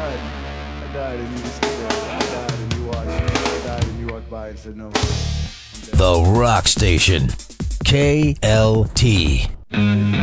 died. I died and you just stood there. I died and you watched. I died and you walked by and said no. The Rock Station. KLT.